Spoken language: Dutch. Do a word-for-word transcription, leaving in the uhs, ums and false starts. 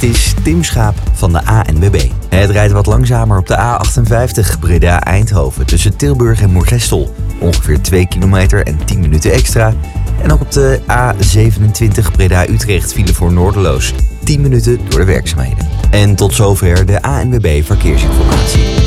is Tim Schaap van de A N W B. Het rijdt wat langzamer op de A achtenvijftig Breda-Eindhoven tussen Tilburg en Moergestel. Ongeveer twee kilometer en tien minuten extra. En ook op de A zevenentwintig Breda-Utrecht file voor Noorderloos. tien minuten door de werkzaamheden. En tot zover de A N W B Verkeersinformatie.